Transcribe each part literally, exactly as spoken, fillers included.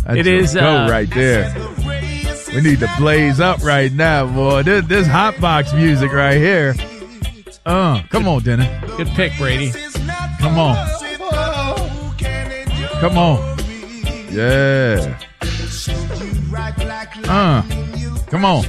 It is go uh, right there. We need to blaze up right now, boy. This this hot box music right here. Uh, come on, Dennis. Good pick, Brady. Come on. Come on. Yeah. Uh, come on.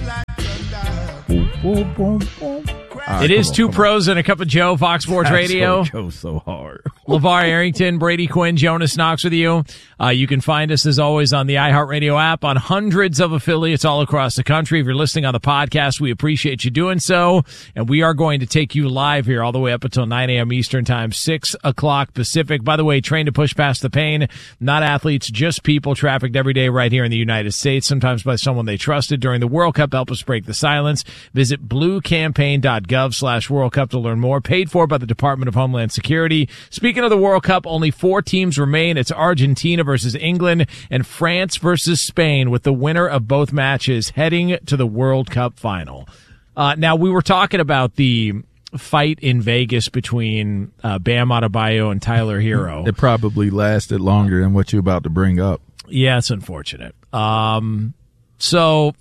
Boom, boom, boom, boom. Right, it is on, two pros on. and a cup of Joe, Fox Sports Radio. Go so hard. LeVar Arrington, Brady Quinn, Jonas Knox with you. Uh, you can find us, as always, on the iHeartRadio app, on hundreds of affiliates all across the country. If you're listening on the podcast, we appreciate you doing so. And we are going to take you live here all the way up until nine a.m. Eastern Time, six o'clock Pacific. By the way, train to push past the pain. Not athletes, just people trafficked every day right here in the United States, sometimes by someone they trusted during the World Cup. Help us break the silence. Visit bluecampaign.gov slash World Cup to learn more. Paid for by the Department of Homeland Security. Speaking of the World Cup, only four teams remain. It's Argentina versus England and France versus Spain, with the winner of both matches heading to the World Cup final. Uh, now, we were talking about the fight in Vegas between uh, Bam Adebayo and Tyler Hero. It probably lasted longer than what you're about to bring up. Yeah, it's unfortunate. Um, so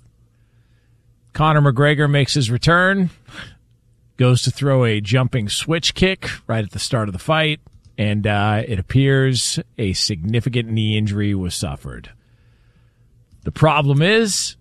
Conor McGregor makes his return, goes to throw a jumping switch kick right at the start of the fight, and uh, it appears a significant knee injury was suffered. The problem is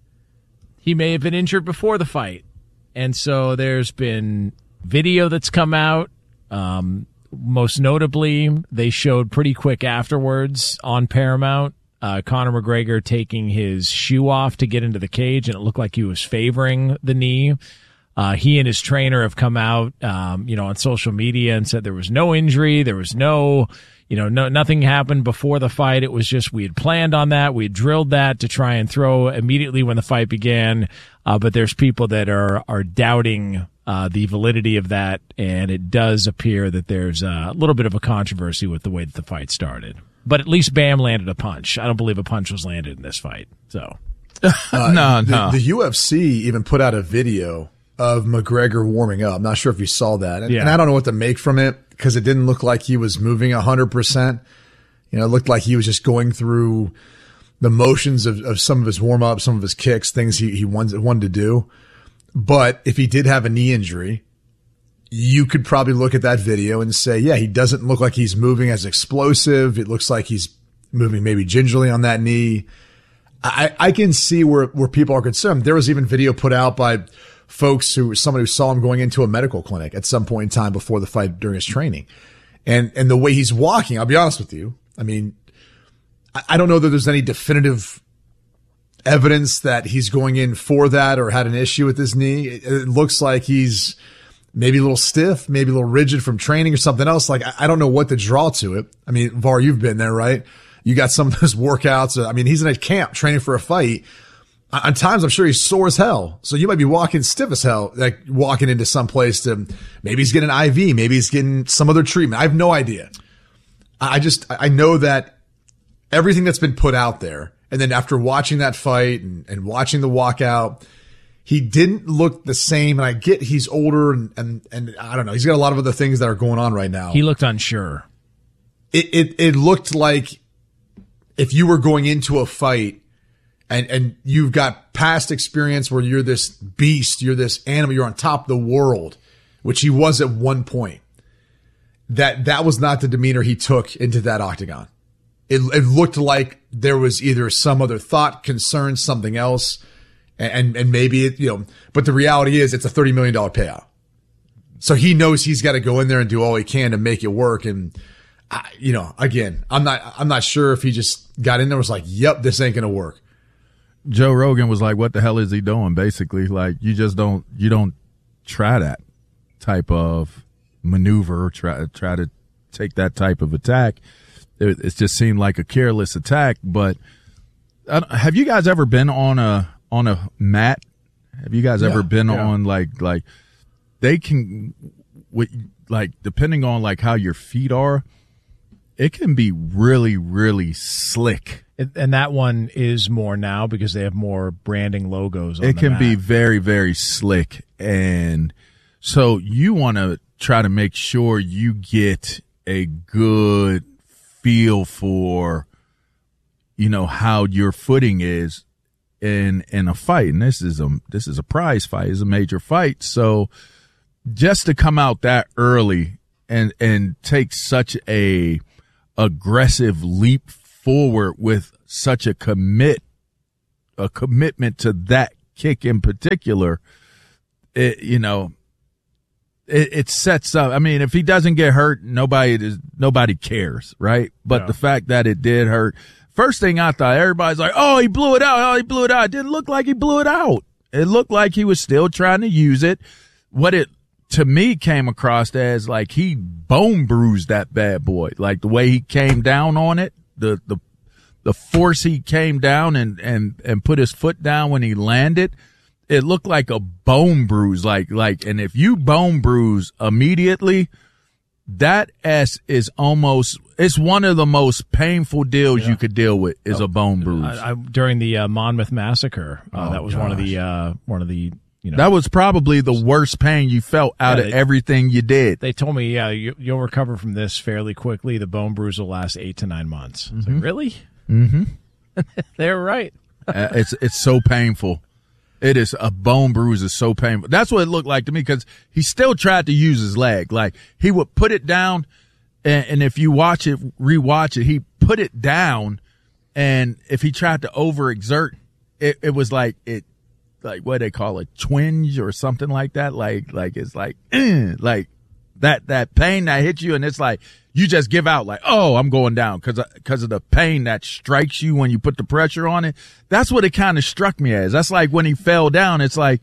he may have been injured before the fight, and so there's been video that's come out. Um, most notably, they showed pretty quick afterwards on Paramount uh, Conor McGregor taking his shoe off to get into the cage, and it looked like he was favoring the knee. Uh, he and his trainer have come out, um, you know, on social media and said there was no injury. There was no, you know, no, nothing happened before the fight. It was just, we had planned on that. We had drilled that to try and throw immediately when the fight began. Uh, but there's people that are, are doubting, uh, the validity of that. And it does appear that there's a little bit of a controversy with the way that the fight started. But at least Bam landed a punch. I don't believe a punch was landed in this fight. So, uh, no, the, no. The U F C even put out a video of McGregor warming up. I'm not sure if you saw that. And, yeah. and I don't know what to make from it because it didn't look like he was moving one hundred percent. You know, it looked like he was just going through the motions of, of some of his warm up, some of his kicks, things he, he wanted, wanted to do. But if he did have a knee injury, you could probably look at that video and say, yeah, he doesn't look like he's moving as explosive. It looks like he's moving maybe gingerly on that knee. I, I can see where, where people are concerned. There was even video put out by folks who, somebody who saw him going into a medical clinic at some point in time before the fight during his training. And, and the way he's walking, I'll be honest with you. I mean, I, I don't know that there's any definitive evidence that he's going in for that or had an issue with his knee. It, it looks like he's maybe a little stiff, maybe a little rigid from training or something else. Like, I, I don't know what to draw to it. I mean, Var, you've been there, right? You got some of those workouts. I mean, he's in a camp training for a fight. On times, I'm sure he's sore as hell. So you might be walking stiff as hell, like walking into some place to, maybe he's getting an I V, maybe he's getting some other treatment. I have no idea. I just, I know that everything that's been put out there, and then after watching that fight and, and watching the walkout, he didn't look the same. And I get he's older and, and, and I don't know, he's got a lot of other things that are going on right now. He looked unsure. It, it, it looked like if you were going into a fight and, and you've got past experience where you're this beast, you're this animal, you're on top of the world, which he was at one point, that that was not the demeanor he took into that octagon. It, it looked like there was either some other thought, concern, something else. And, and maybe it, you know, but the reality is it's a thirty million dollars payout. So he knows he's got to go in there and do all he can to make it work. And, I, you know, again, I'm not, I'm not sure if he just got in there and was like, yep, this ain't going to work. Joe Rogan was like, what the hell is he doing? Basically, like, you just don't, you don't try that type of maneuver, try, try to take that type of attack. It, it just seemed like a careless attack. But uh, have you guys ever been on a, on a mat? Have you guys yeah, ever been yeah. on like, like they can, like, depending on like how your feet are, it can be really, really slick. And that one is more now because they have more branding logos on It the can mat. be very, very slick. And so you want to try to make sure you get a good feel for you know, how your footing is in in a fight. And this is a this is a prize fight, it's a major fight. So just to come out that early and and take such a aggressive leap forward with such a commit a commitment to that kick in particular, it, you know, it, it sets up. I mean, if he doesn't get hurt, nobody does, nobody cares, right? But Yeah. the fact that it did hurt, first thing I thought, everybody's like, oh, he blew it out. Oh, he blew it out. It didn't look like he blew it out. It looked like he was still trying to use it. What it, to me, came across as like he bone bruised that bad boy. Like the way he came down on it, the, the, the force he came down and, and, and put his foot down when he landed, it looked like a bone bruise. Like, like, and if you bone bruise immediately, that S is almost, it's one of the most painful deals yeah. you could deal with is oh, a bone bruise. I, I, during the uh, Monmouth massacre, uh, oh, that was gosh. one of the, uh, one of the, you know. That was probably the worst pain you felt out yeah, of they, everything you did. They told me, yeah, you, you'll recover from this fairly quickly. The bone bruise will last eight to nine months. Mm-hmm. It's like, really? Mm-hmm. They're right. uh, it's, it's so painful. It is a bone bruise is so painful. That's what it looked like to me because he still tried to use his leg. Like he would put it down and, and if you watch it, rewatch it, he put it down. And if he tried to overexert, it, it was like it, like what they call it, twinge or something like that. Like, like it's like, eh, like that, that pain that hits you. And it's like, you just give out like, oh, I'm going down because because of the pain that strikes you when you put the pressure on it. That's what it kind of struck me as. That's like when he fell down. It's like,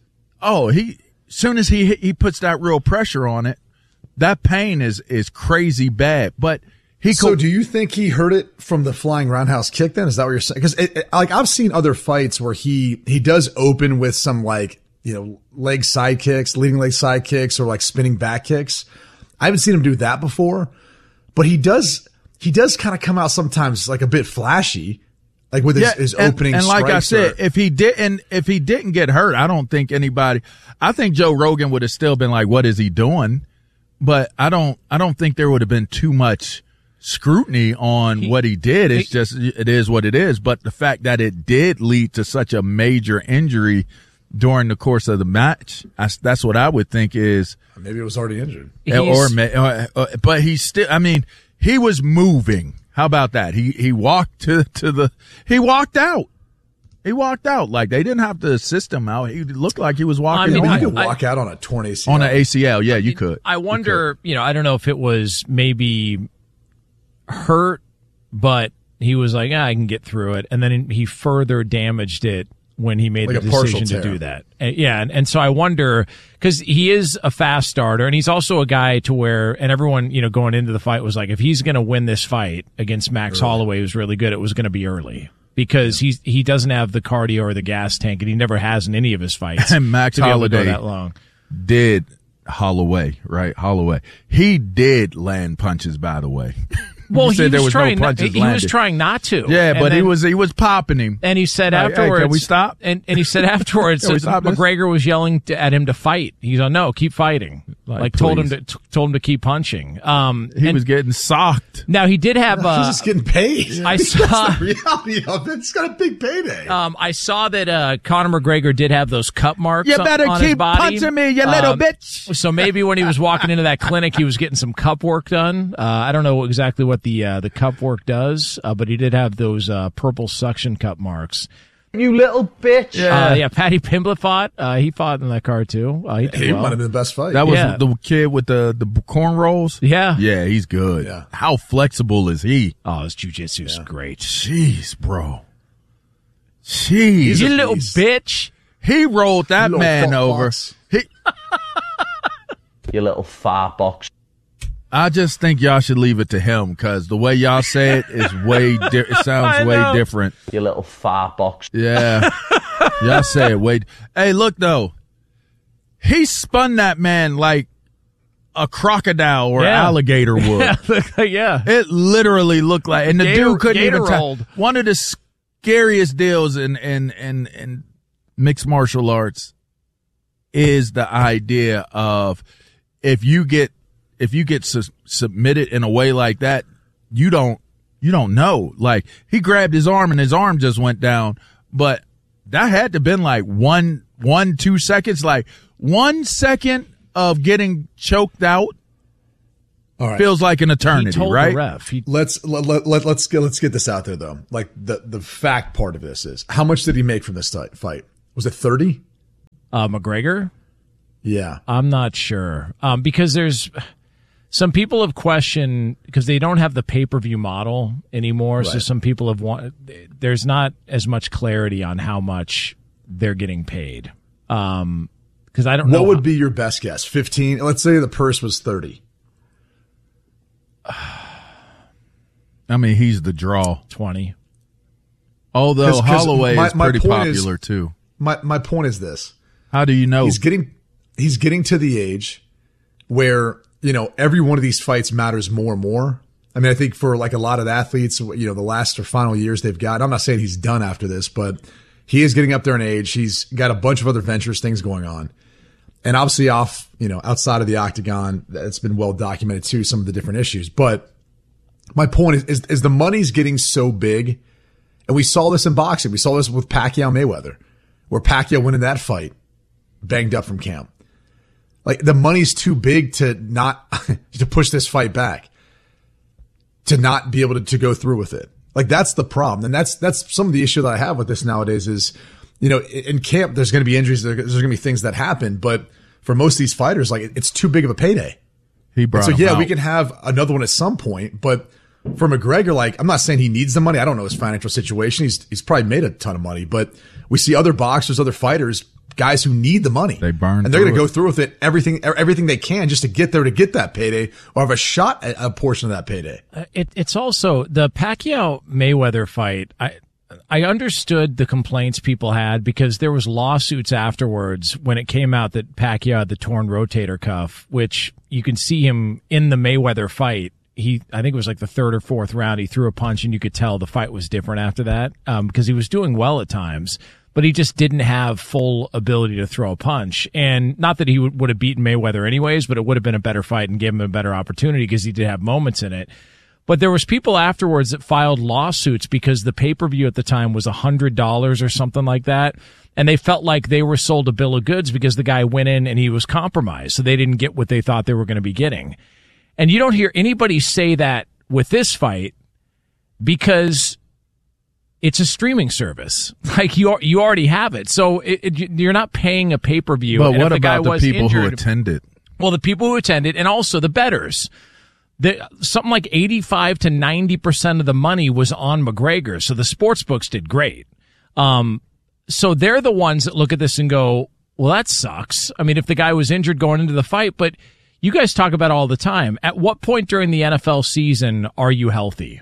oh, he soon as he he puts that real pressure on it, that pain is is crazy bad. But he so co- do you think he heard it from the flying roundhouse kick? Then is that what you're saying? Because like I've seen other fights where he he does open with some like you know leg side kicks, leading leg side kicks, or like spinning back kicks. I haven't seen him do that before. But he does, he does kind of come out sometimes like a bit flashy, like with his, yeah, his and, opening. And like I said, or, if he didn't, if he didn't get hurt, I don't think anybody, I think Joe Rogan would have still been like, what is he doing? But I don't, I don't think there would have been too much scrutiny on he, what he did. It's he, just, it is what it is. But the fact that it did lead to such a major injury during the course of the match, I, that's what I would think is. Maybe it was already injured. Or, or, or, but he still, I mean, he was moving. How about that? He, he walked to, to the, he walked out. He walked out. Like they didn't have to assist him out. He looked like he was walking. I mean, you I, could I, walk out on a torn A C L. On an A C L. Yeah, you could. I wonder, you, you know, I don't know if it was maybe hurt, but he was like, ah, I can get through it. And then he further damaged it when he made like the decision to do that. And, yeah. And, and so I wonder, because he is a fast starter and he's also a guy to where, and everyone, you know, going into the fight was like, if he's going to win this fight against Max early. Holloway, who's really good, it was going to be early. Because yeah. he's, he doesn't have the cardio or the gas tank, and he never has in any of his fights. And Max Holloway that long. did Holloway, right? Holloway. He did land punches, by the way. Well, he said was there was trying. no punches he landed. was trying not to. Yeah, and but then, he was he was popping him. And he said like, afterwards, hey, "Can we stop?" And and he said afterwards, that McGregor was yelling to, at him to fight. He's like, "No, keep fighting." Like, like told him to t- told him to keep punching. Um, he and was getting socked. Now he did have. Uh, He's just getting paid. I saw That's the reality of it. He's got a big payday. Um, I saw that uh, Conor McGregor did have those cut marks. You better on keep his body. punching me, you little um, bitch. So maybe when he was walking into that clinic, he was getting some cup work done. Uh, I don't know exactly what the uh, the cup work does, uh, but he did have those uh, purple suction cup marks. You little bitch. Yeah, uh, yeah. Paddy Pimblett fought. Uh, he fought in that card too. Uh, he did he well. might have been the best fight. That was yeah. the kid with the the cornrows. Yeah, yeah, he's good. Yeah. How flexible is he? Oh, his jiu-jitsu's yeah. great. Jeez, bro. Jeez, you little bitch. He rolled that little man over. He, you little fart box. I just think y'all should leave it to him because the way y'all say it is way. Di- it sounds way different. You little fart box. Yeah, y'all say it way. Hey, look though, he spun that man like a crocodile or yeah. alligator would. Yeah, yeah. It literally looked like, and the Gator, dude couldn't Gator even. rolled. T- one of the scariest deals in in in in mixed martial arts is the idea of if you get. If you get su- submitted in a way like that, you don't You don't know. Like, he grabbed his arm and his arm just went down, but that had to have been like one, one, two seconds, like one second of getting choked out. All right. Feels like an eternity, he told right? The ref. He, Let's let, let, let, let's get let's get this out there though. Like the the fact part of this is how much did he make from this t- fight? Was it thirty? uh, McGregor? Yeah. I'm not sure. Um, because there's some people have questioned because they don't have the pay-per-view model anymore. So Right. some people have want, there's not as much clarity on how much they're getting paid. Um, cause I don't know. What would how- be your best guess? fifteen? Let's say the purse was thirty. I mean, he's the draw. twenty? Although 'Cause- 'cause Holloway my- is my pretty point is- popular too. My my point is this. How do you know? He's getting he's getting to the age where, you know, every one of these fights matters more and more. I mean, I think for like a lot of athletes, you know, the last or final years they've got, I'm not saying he's done after this, but he is getting up there in age. He's got a bunch of other ventures, things going on. And obviously off, you know, outside of the octagon, it's been well documented too, some of the different issues. But my point is, is, is the money's getting so big. And we saw this in boxing. We saw this with Pacquiao Mayweather, where Pacquiao winning that fight, banged up from camp. Like the money's too big to not, to push this fight back, to not be able to, to go through with it. Like that's the problem. And that's, that's some of the issue that I have with this nowadays is, you know, in camp, there's going to be injuries. There's going to be things that happen, but for most of these fighters, like it's too big of a payday. He brought So him yeah, out. we can have another one at some point, but for McGregor, like I'm not saying he needs the money. I don't know his financial situation. He's he's probably made a ton of money, but we see other boxers, other fighters, guys who need the money. They burn and they're going to through go through with it everything everything they can just to get there to get that payday or have a shot at a portion of that payday. Uh, It, it's also the Pacquiao Mayweather fight. I I understood the complaints people had because there was lawsuits afterwards when it came out that Pacquiao had the torn rotator cuff, which you can see him in the Mayweather fight. He, I think it was like the third or fourth round. He threw a punch and you could tell the fight was different after that. Um, because he was doing well at times, but he just didn't have full ability to throw a punch. And not that he would, would have beaten Mayweather anyways, but it would have been a better fight and gave him a better opportunity because he did have moments in it. But there was people afterwards that filed lawsuits because the pay-per-view at the time was one hundred dollars or something like that. And they felt like they were sold a bill of goods because the guy went in and he was compromised. So they didn't get what they thought they were going to be getting. And you don't hear anybody say that with this fight because it's a streaming service. Like you, you already have it. So it, it, you're not paying a pay-per-view. But And what if the guy about the was people who injured- attended? Well, the people who attended and also the bettors. The, something like eighty-five to ninety percent of the money was on McGregor. So the sports books did great. Um, so they're the ones that look at this and go, well, that sucks. I mean, if the guy was injured going into the fight, but you guys talk about it all the time. At what point during the N F L season are you healthy?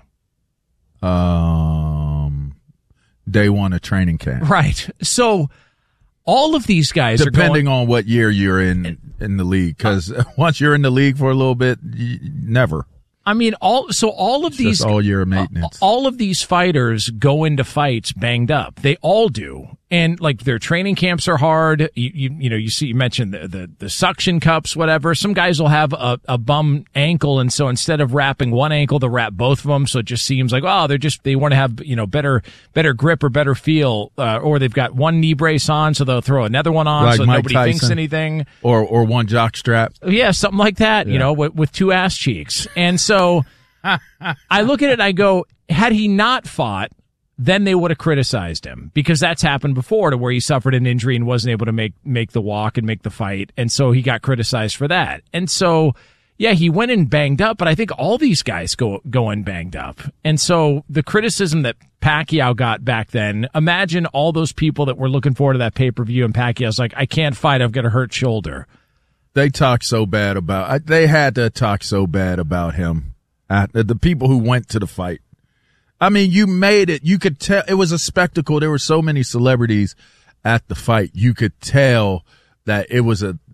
Um, day one of training camp. Right. So all of these guys Depending are going, on what year you're in in the league, because once you're in the league for a little bit, you, never. I mean, all, so all of It's these, just all year of maintenance. all of these fighters go into fights banged up. They all do. And like their training camps are hard. You, you, you know, you see, you mentioned the, the, the suction cups, whatever. Some guys will have a, a bum ankle. And so instead of wrapping one ankle, they'll wrap both of them. So it just seems like, oh, they're just, they want to have, you know, better, better grip or better feel. Uh, or they've got one knee brace on. So they'll throw another one on. Like so Mike nobody Tyson. thinks anything. or or one jock strap. Yeah, something like that, you Yeah. know, with, with two ass cheeks. And so I look at it and I go, had he not fought, then they would have criticized him because that's happened before to where he suffered an injury and wasn't able to make, make the walk and make the fight. And so he got criticized for that. And so, yeah, he went in banged up, but I think all these guys go, go in banged up. And so the criticism that Pacquiao got back then, imagine all those people that were looking forward to that pay-per-view and Pacquiao's like, I can't fight. I've got a hurt shoulder. They talk so bad about. They had to talk so bad about him. Uh, the people who went to the fight. I mean, you made it. You could tell it was a spectacle. There were so many celebrities at the fight. You could tell that it was a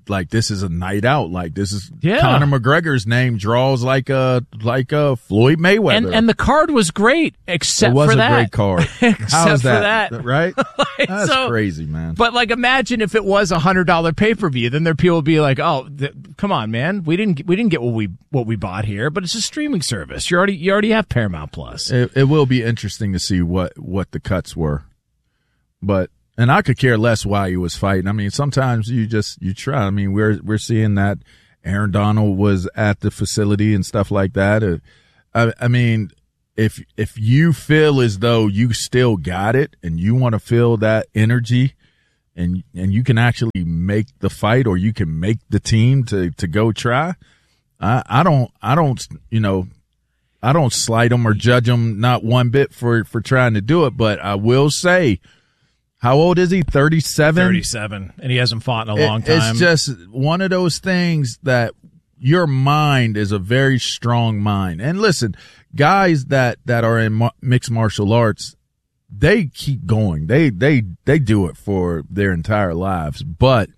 like this is a night out. Like this is Yeah. Conor McGregor's name draws like a like a Floyd Mayweather. And and the card was great, except it was for a that. great card. Except How is for that? that. Right? Like, That's so- crazy, man. But like, imagine if it was a hundred dollar pay per view, then there people would be like, "Oh, th- come on, man, we didn't we didn't get what we what we bought here, but it's a streaming service. You already you already have Paramount Plus." It, it will be interesting to see what what the cuts were, but and I could care less why he was fighting. I mean, sometimes you just you try. I mean, we're we're seeing that Aaron Donald was at the facility and stuff like that. Uh, I, I mean, if if you feel as though you still got it and you want to feel that energy, and and you can actually make the fight or you can make the team to to go try. I I don't I don't you know. I don't slight them or judge them not one bit for, for trying to do it, but I will say, how old is he? thirty-seven? thirty-seven, and he hasn't fought in a long It- time. It's just one of those things that your mind is a very strong mind. And listen, guys that, that are in ma- mixed martial arts, they keep going. They, they, they do it for their entire lives. But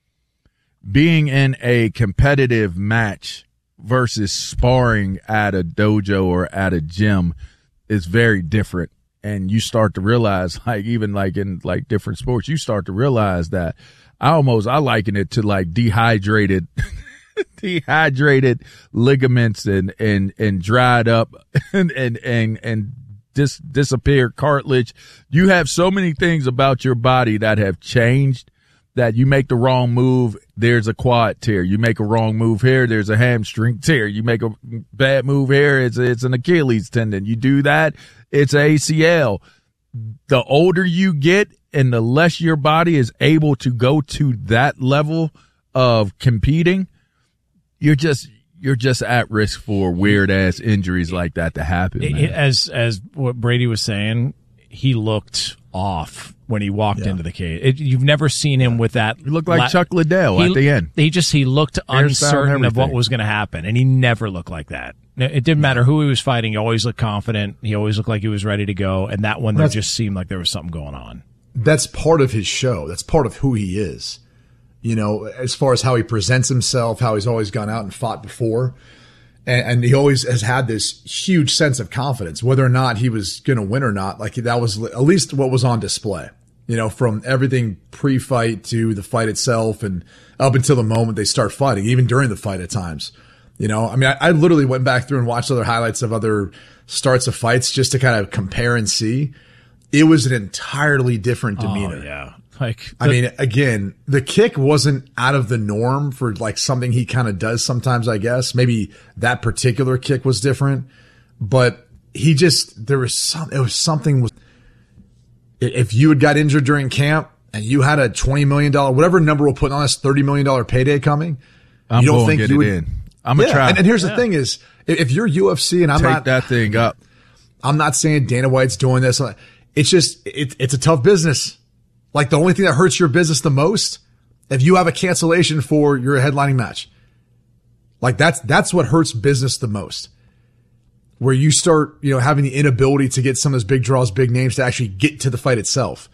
being in a competitive match versus sparring at a dojo or at a gym is very different. And you start to realize, like, even like in like different sports, you start to realize that I almost, I liken it to like dehydrated, dehydrated ligaments and, and, and dried up and, and, and, and dis, disappeared cartilage. You have so many things about your body that have changed that you make the wrong move, there's a quad tear. You make a wrong move here, there's a hamstring tear. You make a bad move here, it's it's an Achilles tendon. You do that, it's A C L. The older you get and the less your body is able to go to that level of competing, you're just you're just at risk for weird ass injuries like that to happen. It- Man. it- as as what Brady was saying, he looked off when he walked Yeah. into the cage. It, you've never seen him with that. You look like la- Chuck Liddell he, at the end. He just he looked Hairstyle and uncertain of what everything. was going to happen, and he never looked like that. It didn't matter who he was fighting. He always looked confident. He always looked like he was ready to go. And that one, there That's- just seemed like there was something going on. That's part of his show. That's part of who he is. You know, as far as how he presents himself, how he's always gone out and fought before. And, and he always has had this huge sense of confidence, whether or not he was going to win or not. Like that was at least what was on display, you know, from everything pre-fight to the fight itself and up until the moment they start fighting, even during the fight at times. You know, I mean, I, I literally went back through and watched other highlights of other starts of fights just to kind of compare and see. It was an entirely different demeanor. Oh, yeah. Like, I mean, again, the kick wasn't out of the norm for like something he kind of does sometimes, I guess. Maybe that particular kick was different, but he just, there was some, it was something with, if you had got injured during camp and you had a twenty million dollars, whatever number we'll put on this thirty million dollars payday coming, I'm you don't going think to get you it would, in. I'm going to yeah. try. And, and here's the thing is, if if you're U F C and I'm Take not, that thing up. I'm not saying Dana White's doing this. It's just, it, it's a tough business. Like the only thing that hurts your business the most, if you have a cancellation for your headlining match, like that's, that's what hurts business the most. Where you start, you know, having the inability to get some of those big draws, big names to actually get to the fight itself.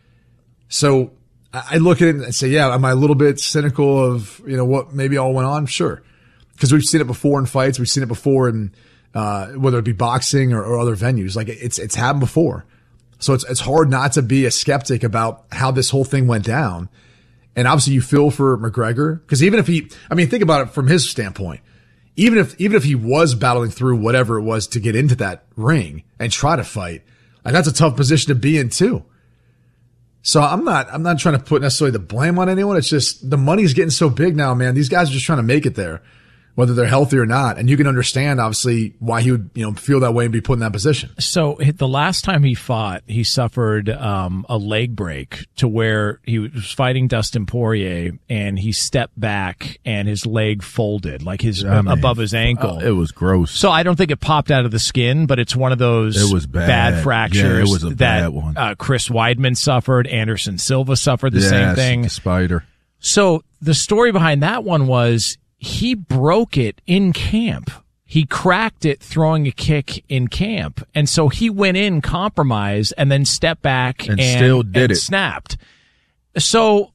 So I I look at it and say, yeah, am I a little bit cynical of, you know, what maybe all went on? Sure. Because we've seen it before in fights. We've seen it before in, uh, whether it be boxing or, or other venues. Like it's, it's happened before. So it's, it's hard not to be a skeptic about how this whole thing went down. And obviously you feel for McGregor because even if he, I mean, think about it from his standpoint. Even if, even if he was battling through whatever it was to get into that ring and try to fight, like that's a tough position to be in too. So I'm not, I'm not trying to put necessarily the blame on anyone. It's just the money's getting so big now, man. These guys are just trying to make it there, whether they're healthy or not. And you can understand obviously why he would, you know, feel that way and be put in that position. So the last time he fought, he suffered um, a leg break to where he was fighting Dustin Poirier, and he stepped back and his leg folded, like his I mean, above his ankle. Uh, it was gross. So I don't think it popped out of the skin, but it's one of those It was bad. fractures Yeah, it was a that bad one. Uh, Chris Weidman suffered. Anderson Silva suffered the yes, same thing. The spider. So the story behind that one was he broke it in camp. He cracked it throwing a kick in camp. And so he went in compromised and then stepped back And and, still did and it. snapped. So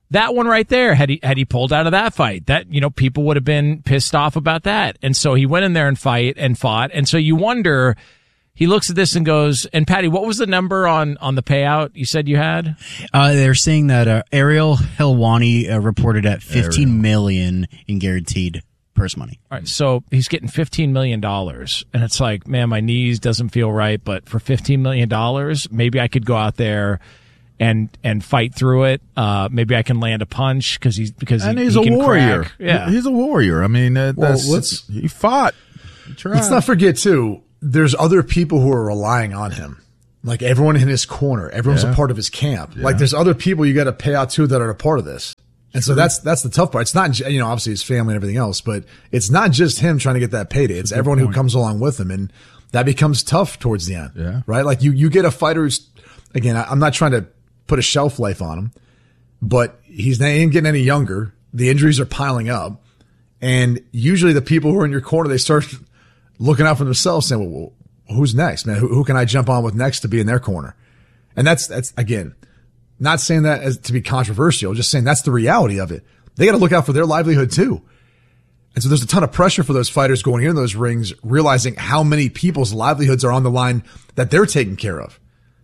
that one right there, had he had he pulled out of that fight, that, you know, people would have been pissed off about that. And so he went in there and fight and fought. And so you wonder, he looks at this and goes, and Patty, what was the number on, on the payout you said you had? Uh, they're saying that uh, Ariel Helwani uh, reported at fifteen Ariel. million in guaranteed purse money. All right, so he's getting fifteen million dollars. And it's like, man, my knees doesn't feel right, but for fifteen million dollars, maybe I could go out there and and fight through it. Uh, maybe I can land a punch because he's because and he, he's he a can warrior. crack. Yeah, He's a warrior. I mean, uh, Well, that's, let's- he fought. He tried. Let's not forget too, there's other people who are relying on him. Like everyone in his corner, everyone's Yeah. a part of his camp. Yeah. Like there's other people you got to pay out to that are a part of this. And so that's, that's the tough part. It's not, you know, obviously his family and everything else, but it's not just him trying to get that payday. It's everyone who comes along with him. And that becomes tough towards the end. Yeah. Right. Like you, you get a fighter who's, again, I, I'm not trying to put a shelf life on him, but he's not ain't getting any younger. The injuries are piling up. And usually the people who are in your corner, they start looking out for themselves saying, well, who's next, man? Who, who can I jump on with next to be in their corner? And that's, that's again, not saying that as to be controversial, just saying that's the reality of it. They got to look out for their livelihood too. And so there's a ton of pressure for those fighters going into those rings, realizing how many people's livelihoods are on the line that they're taking care of.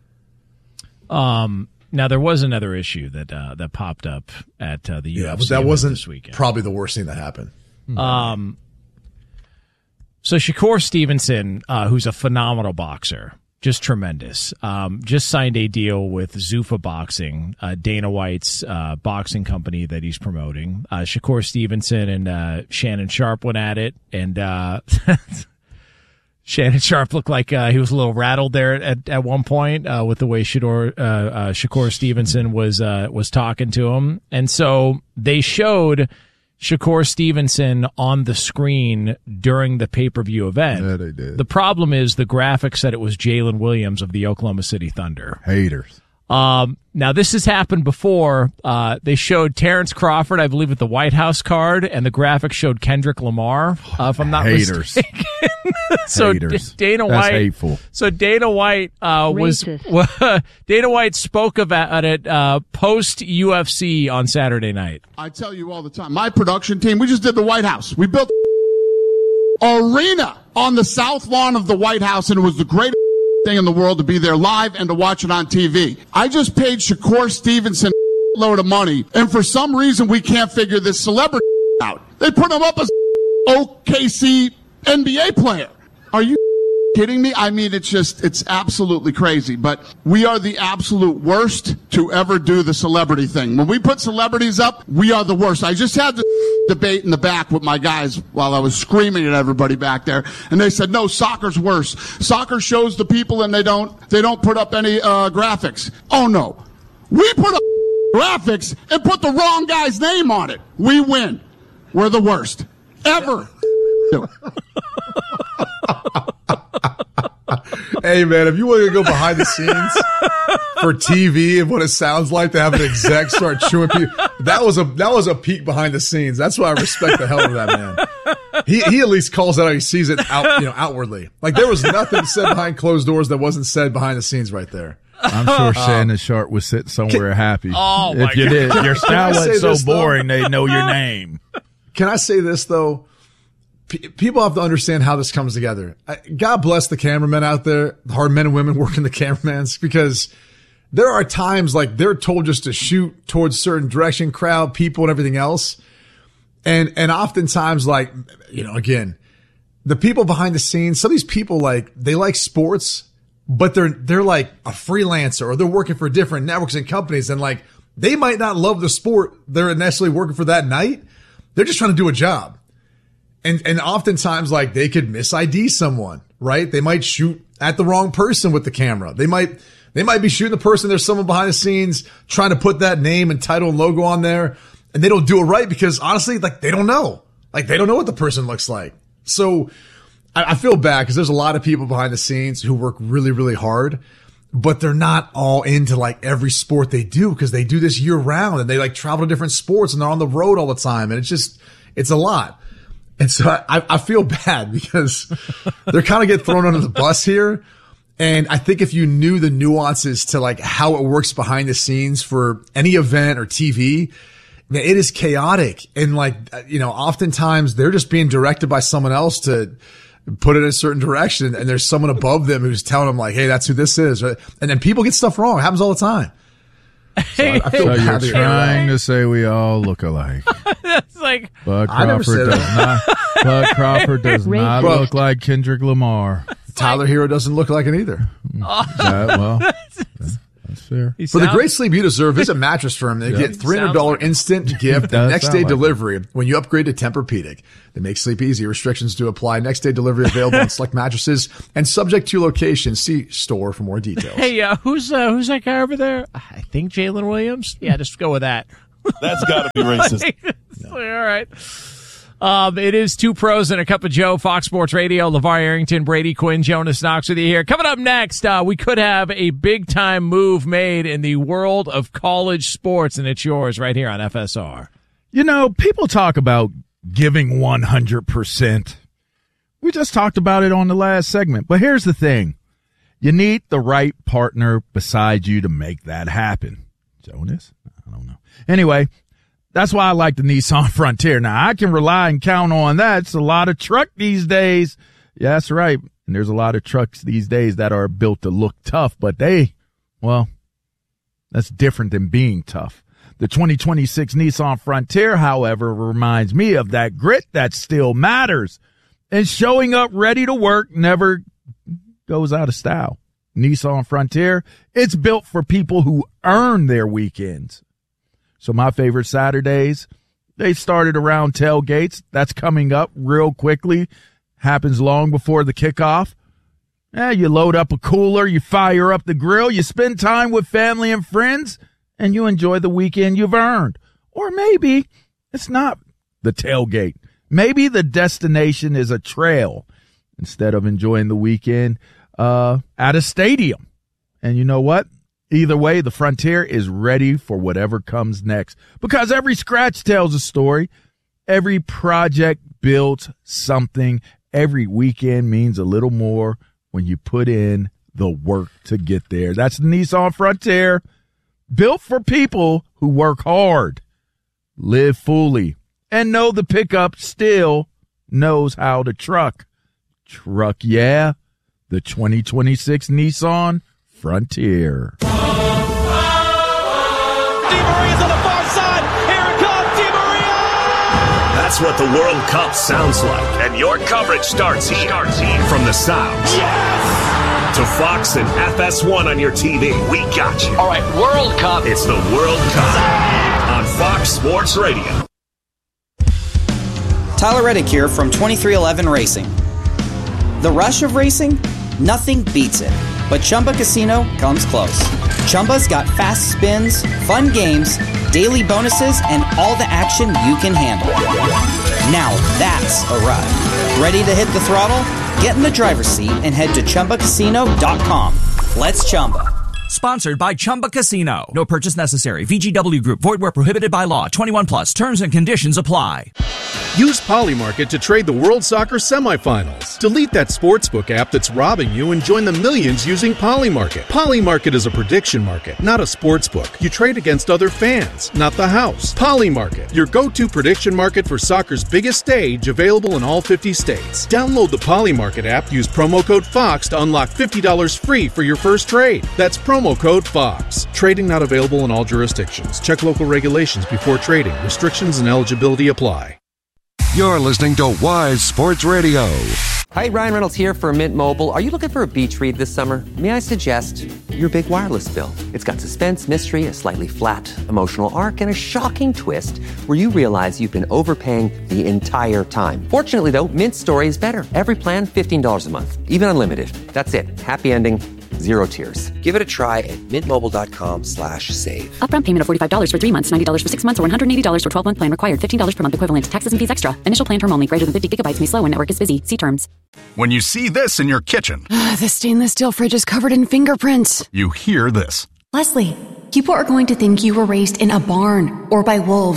Um, now there was another issue that uh, that popped up at uh, the U F C Yeah, but that event wasn't this weekend. probably the worst thing that happened. Um, so Shakur Stevenson, uh, who's a phenomenal boxer, just tremendous, um, just signed a deal with Zuffa Boxing, uh, Dana White's uh, boxing company that he's promoting. Uh, Shakur Stevenson and uh, Shannon Sharp went at it, and uh, Shannon Sharp looked like uh, he was a little rattled there at, at one point uh, with the way Shakur, uh, uh, Shakur Stevenson was uh, was talking to him. And so they showed Shakur Stevenson on the screen during the pay-per-view event. Yeah, they did. The problem is the graphic said it was Jalen Williams of the Oklahoma City Thunder. Haters. Um, now, this has happened before. Uh, they showed Terrence Crawford, I believe, at the White House card, and the graphic showed Kendrick Lamar, uh, if I'm not Haters. mistaken. so Haters. D- Dana That's White, hateful. so Dana White uh, was Racist. Dana White spoke about it uh, post U F C on Saturday night. I tell you all the time, my production team, we just did the White House. We built arena on the south lawn of the White House, and it was the greatest thing in the world to be there live and to watch it on T V. I just paid Shakur Stevenson a load of money, and for some reason we can't figure this celebrity out. They put him up as O K C N B A player. Are you kidding me? I mean, it's just, it's absolutely crazy. But we are the absolute worst to ever do the celebrity thing. When we put celebrities up, we are the worst. I just had the debate in the back with my guys while I was screaming at everybody back there, and they said, no, soccer's worse. Soccer shows the people and they don't, they don't put up any uh, graphics. Oh no. We put up graphics and put the wrong guy's name on it. We win. We're the worst ever. Hey man, if you want to go behind the scenes for T V and what it sounds like to have an exec start chewing people, that was a that was a peek behind the scenes. That's why I respect the hell out of that man. He he at least calls it how he sees it out, you know, outwardly. Like there was nothing said behind closed doors that wasn't said behind the scenes right there. I'm sure Shannon Sharp would sit somewhere happy. Oh, my if you God. did, your style I say wasn't so this, though? boring, they know your name. Can I say this though? P- people have to understand how this comes together. I, God bless the cameramen out there, the hard men and women working the cameramans, because there are times like they're told just to shoot towards certain direction, crowd, people, and everything else. And, and oftentimes, like, you know, again, the people behind the scenes, some of these people, like, they like sports, but they're, they're like a freelancer or they're working for different networks and companies. And like, they might not love the sport they're necessarily working for that night. They're just trying to do a job. And, and oftentimes, like, they could mis I D someone, right? They might shoot at the wrong person with the camera. They might, they might be shooting the person. There's someone behind the scenes trying to put that name and title and logo on there. And they don't do it right because honestly, like, they don't know. Like, they don't know what the person looks like. So I, I feel bad because there's a lot of people behind the scenes who work really, really hard, but they're not all into like every sport they do because they do this year round and they like travel to different sports and they're on the road all the time. And it's just, it's a lot. And so I, I feel bad because they're kind of get thrown under the bus here. And I think if you knew the nuances to like how it works behind the scenes for any event or T V, man, it is chaotic. And like, you know, oftentimes they're just being directed by someone else to put it in a certain direction. And there's someone above them who's telling them like, hey, that's who this is. And then people get stuff wrong. It happens all the time. So I, I feel so you're bad. trying to say we all look alike. That's like, Bud I never Crawford said does that. not. Bud Crawford does not Bro. look like Kendrick Lamar. Tyler Hero doesn't look like it either. That, well, that's fair. he For the sound- great sleep you deserve, visit Mattress Firm. They get three hundred dollars Sounds like instant gift does and next sound day like delivery when you upgrade to Tempur-Pedic. They make sleep easy. Restrictions do apply. Next day delivery available on select mattresses and subject to location. See store for more details. Hey, uh, who's uh, who's that guy over there? I think Jalen Williams. Yeah, just go with that. That's got to be racist. All right. Um, it is Two Pros and a Cup of Joe, Fox Sports Radio. LeVar Arrington, Brady Quinn, Jonas Knox with you here. Coming up next, uh, we could have a big-time move made in the world of college sports, and it's yours right here on F S R. You know, people talk about giving one hundred percent. We just talked about it on the last segment. But here's the thing. You need the right partner beside you to make that happen. Jonas? I don't know. Anyway, that's why I like the Nissan Frontier. Now, I can rely and count on that. It's a lot of truck these days. Yeah, that's right. And there's a lot of trucks these days that are built to look tough, but they, well, that's different than being tough. The twenty twenty-six Nissan Frontier, however, reminds me of that grit that still matters. And showing up ready to work never goes out of style. Nissan Frontier, it's built for people who earn their weekends. So my favorite Saturdays, they started around tailgates. That's coming up real quickly. Happens long before the kickoff. Eh, you load up a cooler, you fire up the grill, you spend time with family and friends, and you enjoy the weekend you've earned. Or maybe it's not the tailgate. Maybe the destination is a trail instead of enjoying the weekend uh, at a stadium. And you know what? Either way, the Frontier is ready for whatever comes next because every scratch tells a story. Every project builds something. Every weekend means a little more when you put in the work to get there. That's the Nissan Frontier, built for people who work hard, live fully, and know the pickup still knows how to truck. Truck, yeah. The twenty twenty-six Nissan Frontier. Di Maria's on the far side. Here it comes, Di Maria! That's what the World Cup sounds like. And your coverage starts here. Starts here. From the sounds. Yes! To Fox and F S one on your T V. We got you. All right, World Cup. It's the World Cup on Fox Sports Radio. Tyler Reddick here from twenty-three eleven Racing. The rush of racing? Nothing beats it. But Chumba Casino comes close. Chumba's got fast spins, fun games, daily bonuses, and all the action you can handle. Now that's a ride. Ready to hit the throttle? Get in the driver's seat and head to Chumba Casino dot com. Let's Chumba. Sponsored by Chumba Casino. No purchase necessary. V G W Group. Void where prohibited by law. twenty-one plus. Terms and conditions apply. Use Polymarket to trade the World Soccer semifinals. Delete that sportsbook app that's robbing you and join the millions using Polymarket. Polymarket is a prediction market, not a sportsbook. You trade against other fans, not the house. Polymarket, your go-to prediction market for soccer's biggest stage, available in all fifty states. Download the Polymarket app, use promo code FOX to unlock fifty dollars free for your first trade. That's promo code FOX. Trading not available in all jurisdictions. Check local regulations before trading. Restrictions and eligibility apply. You're listening to Wise Sports Radio. Hi, Ryan Reynolds here for Mint Mobile. Are you looking for a beach read this summer? May I suggest your big wireless bill? It's got suspense, mystery, a slightly flat, emotional arc, and a shocking twist where you realize you've been overpaying the entire time. Fortunately, though, Mint's story is better. Every plan, fifteen dollars a month, even unlimited. That's it. Happy ending. Zero tears. Give it a try at mintmobile.com slash save. Upfront payment of forty-five dollars for three months, ninety dollars for six months, or one hundred eighty dollars for twelve-month plan required. fifteen dollars per month equivalent. Taxes and fees extra. Initial plan term only. Greater than fifty gigabytes may slow when network is busy. See terms. When you see this in your kitchen, the stainless steel fridge is covered in fingerprints. You hear this. Leslie, people are going to think you were raised in a barn or by wolves.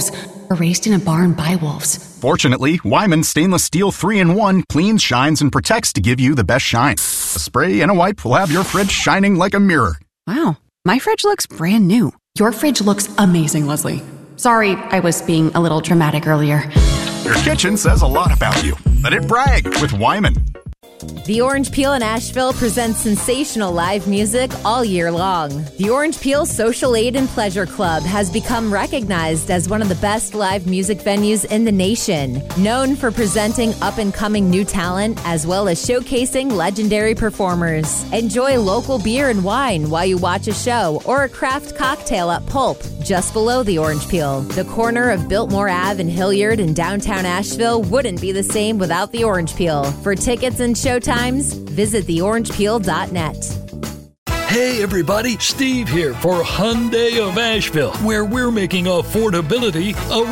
erased in a barn by wolves. Fortunately, Wyman Stainless Steel three in one cleans, shines, and protects to give you the best shine. A spray and a wipe will have your fridge shining like a mirror. Wow, my fridge looks brand new. Your fridge looks amazing, Leslie. Sorry, I was being a little dramatic earlier. Your kitchen says a lot about you. Let it brag with Wyman. The Orange Peel in Asheville presents sensational live music all year long. The Orange Peel Social Aid and Pleasure Club has become recognized as one of the best live music venues in the nation. Known for presenting up-and-coming new talent as well as showcasing legendary performers. Enjoy local beer and wine while you watch a show or a craft cocktail at Pulp, just below the Orange Peel. The corner of Biltmore Avenue in Hilliard in downtown Asheville wouldn't be the same without the Orange Peel. For tickets and showtimes, visit the orange peel dot net. Hey everybody, Steve here for Hyundai of Asheville, where we're making affordability a